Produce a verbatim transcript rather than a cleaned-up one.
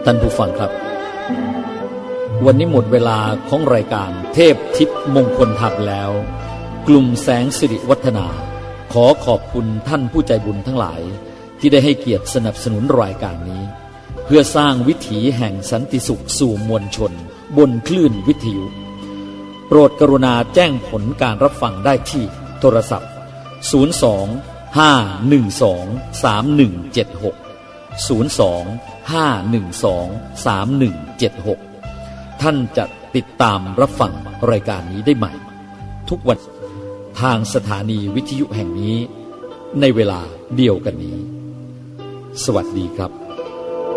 ท่านผู้ฟังครับวันนี้หมดเวลาของรายการเทพทิพย์มงคลธรรมแล้วกลุ่มแสงสิริวัฒนาขอขอบคุณท่านผู้ใจบุญทั้งหลายที่ได้ให้เกียรติสนับสนุนรายการนี้เพื่อสร้างวิถีแห่งสันติสุขสู่มวลชนบนคลื่นวิทยุโปรดกรุณาแจ้งผลการรับฟังได้ที่โทรศัพท์ศูนย์ สอง ห้า หนึ่ง สอง สาม หนึ่ง เจ็ด หก ศูนย์ สอง ห้า หนึ่ง สอง สาม หนึ่ง เจ็ด หกท่านจะติดตามรับฟังรายการนี้ได้ใหม่ทุกวันทางสถานีวิทยุแห่งนี้ในเวลาเดียวกันนี้สวัสดีครับ